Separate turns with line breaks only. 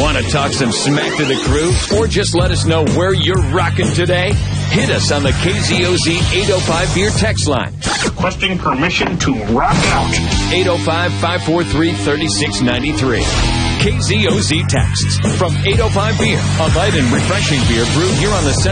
Want to talk some smack to the crew? Or just let us know where you're rocking today? Hit us on the KZOZ 805 Beer text line.
Requesting permission to rock out.
805-543-3693. KZOZ texts from 805 Beer, a light and refreshing beer brewed here on the